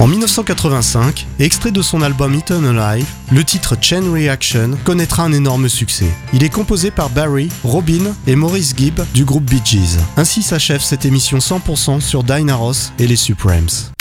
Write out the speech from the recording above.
En 1985, extrait de son album Eaten Alive, le titre Chain Reaction connaîtra un énorme succès. Il est composé par Barry, Robin et Maurice Gibb du groupe Bee Gees. Ainsi s'achève cette émission 100% sur Diana Ross et les Supremes.